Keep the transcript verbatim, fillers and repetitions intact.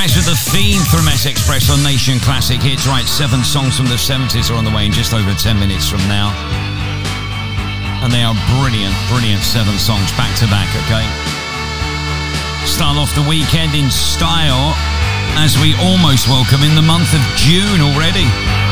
Bags with the Theme from S Express on Nation Classic Hits. Right, seven songs from the seventies are on the way in just over ten minutes from now. And they are brilliant, brilliant seven songs back to back, okay? Start off the weekend in style as we almost welcome in the month of June already.